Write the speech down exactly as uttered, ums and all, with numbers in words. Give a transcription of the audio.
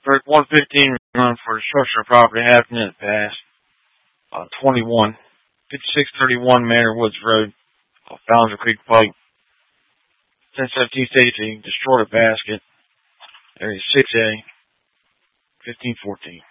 Third one fifteen run for destruction of property, half minute pass. Uh, twenty-one. fifty-six thirty-one Manor Woods Road, uh, Fallon Creek Pike. ten seventeen safety, destroyed a basket. Area six A. fifteen fourteen.